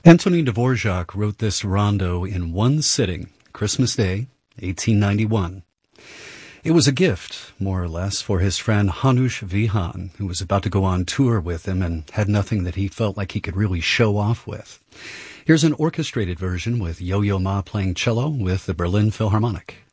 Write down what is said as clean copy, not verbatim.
Antonin Dvorak wrote this rondo in one sitting, Christmas Day, 1891. It was a gift, more or less, for his friend Hanush Vihan, who was about to go on tour with him and had nothing that he felt like he could really show off with. Here's an orchestrated version with Yo-Yo Ma playing cello with the Berlin Philharmonic.